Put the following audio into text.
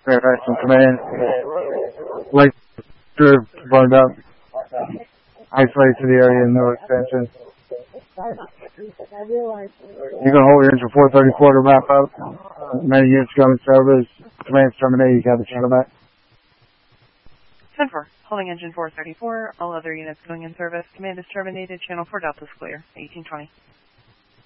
Action Command. Light burned up. Isolate to the area, no extension. You can hold your engine 434 to wrap up. Many units come in service. Command terminate, you got the channel back. 10-4, holding engine 434. All other units going in service. Command is terminated. Channel 4 Delta's clear. 1820.